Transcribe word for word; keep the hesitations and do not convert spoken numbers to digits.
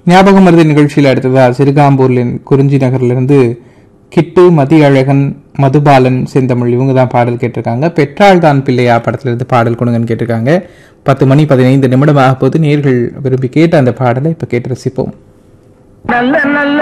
ஞாபகம் மருதி நிகழ்ச்சியில் அடுத்ததா சிறுகாம்பூர்லின் குறிஞ்சி நகர்லிருந்து கிட்டு, மதியழகன், மதுபாலன், செந்தமிழ் இவங்க தான் பாடல் கேட்டிருக்காங்க. பெற்றாள் தான் பிள்ளையா படத்திலிருந்து பாடல் கொடுங்கன்னு கேட்டிருக்காங்க. பத்து மணி பதினைந்து நிமிடமாக போது நேர்கள் விரும்பி கேட்ட அந்த பாடலை இப்ப கேட்டு ரசிப்போம். நல்ல நல்ல